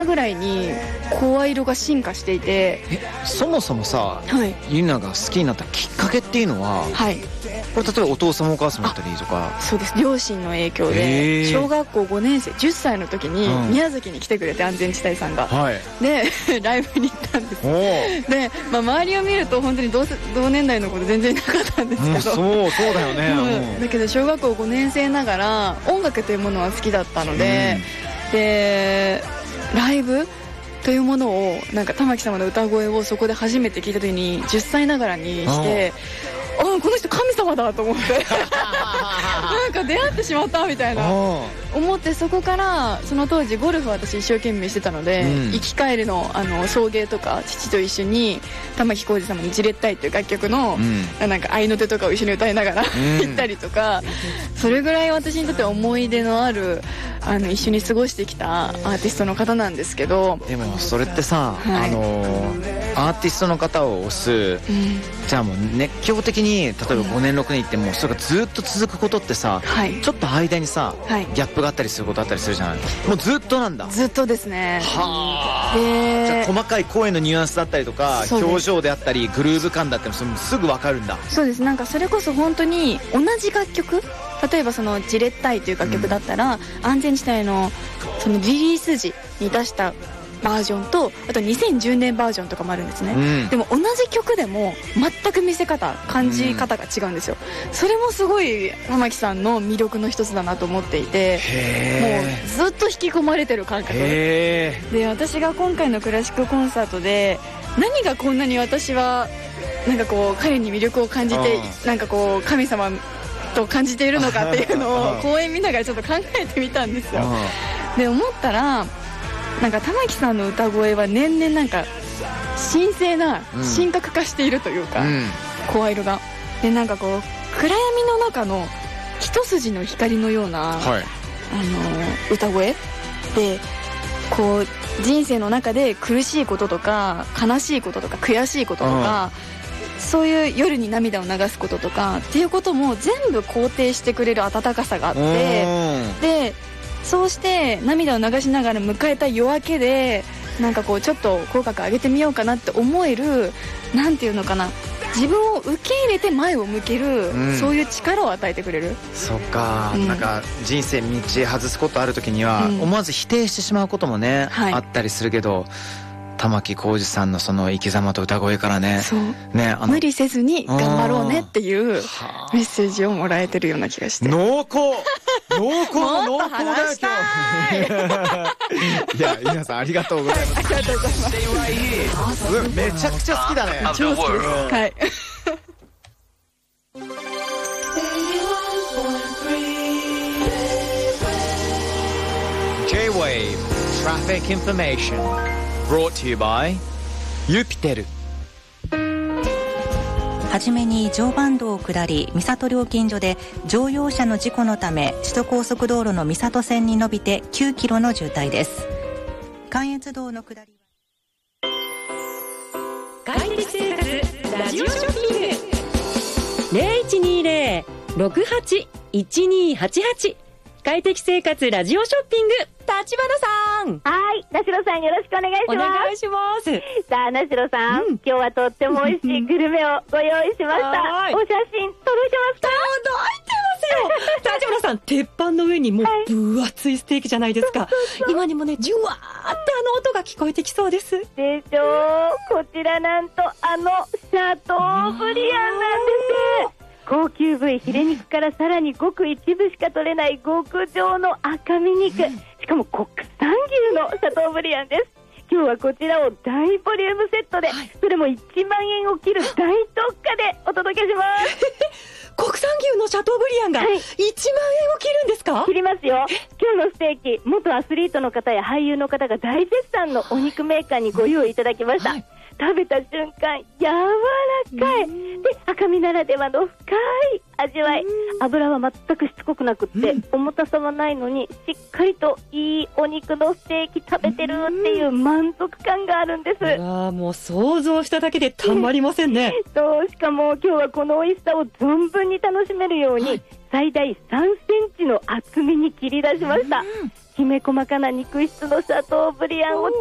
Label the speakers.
Speaker 1: ぐらいに声色が進化していて、
Speaker 2: そもそもさ、
Speaker 1: はい、
Speaker 2: ゆなが好きになったきっかけっていうのは、
Speaker 1: はい、
Speaker 2: これ例えばお父様お母様だったりとか。
Speaker 1: そうです、両親の影響で小学校5年生10歳の時に宮崎に来てくれて、安全地帯さんが、はい、でライブに行ったんです。で、周りを見ると本当に同年代の子で全然いなかったんですけど、
Speaker 2: そうだよね、
Speaker 1: だけど小学校5年生ながら音楽というものは好きだったので、でライブというものをなんか玉木様の歌声をそこで初めて聞いた時に10歳ながらにして、この人神様だと思ってなんか出会ってしまったみたいな思って、そこからその当時ゴルフ私一生懸命してたので、行き帰りの送迎とか父と一緒に玉置浩二様の「じれったい」という楽曲のなんか合いの手とかを一緒に歌いながら行ったりとか、それぐらい私にとっては思い出のある一緒に過ごしてきたアーティストの方なんですけど。
Speaker 2: でもそれってさ、アーティストの方を推す、じゃあもう熱狂的に例えば5年6年いってもそれがずっと続くことってさ、ちょっと間にさ、ギャップがあったりすることあったりするじゃない。もうずっとなんだ。
Speaker 1: ずっとですね。
Speaker 2: はあ。じゃあ細かい声のニュアンスだったりとか表情であったりグルーヴ感だったりもすぐ分かるんだ。
Speaker 1: そうです。なんかそれこそ本当に同じ楽曲、例えばその「じれったい」という楽曲だったら、安全地帯のそのリリース時に出したバージョンと、あと2010年バージョンとかもあるんですね、でも同じ曲でも全く見せ方感じ方が違うんですよ、それもすごい玉木さんの魅力の一つだなと思っていて、もうずっと引き込まれてる感覚で、私が今回のクラシックコンサートで何がこんなに私はなんかこう彼に魅力を感じて、なんかこう神様と感じているのかっていうのを公演見ながらちょっと考えてみたんですよ。で思ったら、なんか玉木さんの歌声は年々なんか神聖な神格化しているというか、声色がでなんかこう暗闇の中の一筋の光のような、歌声で、こう人生の中で苦しいこととか悲しいこととか悔しいこととか、そういう夜に涙を流すこととかっていうことも全部肯定してくれる温かさがあって、でそうして涙を流しながら迎えた夜明けで、なんかこうちょっと口角上げてみようかなって思える、なんていうのかな、自分を受け入れて前を向ける、そういう力を与えてくれる。
Speaker 2: そっか、なんか人生道外すことある時には、思わず否定してしまうこともね、あったりするけど、玉置浩二さんのその生き様と歌声からね、
Speaker 1: 無理せずに頑張ろうねっていうメッセージをもらえてるような気がして、
Speaker 2: 濃厚濃厚だよ今日。いや、皆さんありがとうございます。
Speaker 1: ありがとうございます。
Speaker 2: めちゃくちゃ好きだね。
Speaker 1: 超好きです。はい。
Speaker 2: J-Wave Traffic Information brought to you by ユピテル。
Speaker 3: はじめに常磐道下り三郷料金所で乗用車の事故のため首都高速道路の三郷線に伸びて9キロの渋滞です。関越道の下り
Speaker 4: 快適生活ラジオショッピング 0120-681288 快適生活ラジオショッピング、立花さん。
Speaker 5: はい、名城さんよろしくお願いします。
Speaker 4: お願いします。
Speaker 5: さあ、名城さん、今日はとっても美味しいグルメをご用意しました。お写真届いてますか？
Speaker 4: 届いてますよ。立花さん、鉄板の上にもう分厚いステーキじゃないですか。今にもね、ジュワーって音が聞こえてきそうです。
Speaker 5: でしょう。こちらなんとシャトーブリアンなんです。高級部位ヒレ肉からさらにごく一部しか取れない極上の赤身肉、しかも国産牛のシャトーブリアンです。今日はこちらを大ボリュームセットで、それも1万円を切る大特価でお届けします
Speaker 4: 国産牛のシャトーブリアンが1万円を切るんですか？
Speaker 5: 切りますよ。今日のステーキ、元アスリートの方や俳優の方が大絶賛のお肉メーカーにご用意いただきました、食べた瞬間柔らかい、で赤身ならではの深い味わい、油は全くしつこくなくって、重たさはないのにしっかりといいお肉のステーキ食べてるっていう満足感があるんです。
Speaker 4: もう想像しただけでたまりませんね
Speaker 5: しかも今日はこの美味しさを存分に楽しめるように、 最大3センチの厚みに切り出しました。きめ細かな肉質のシャトーブリアンを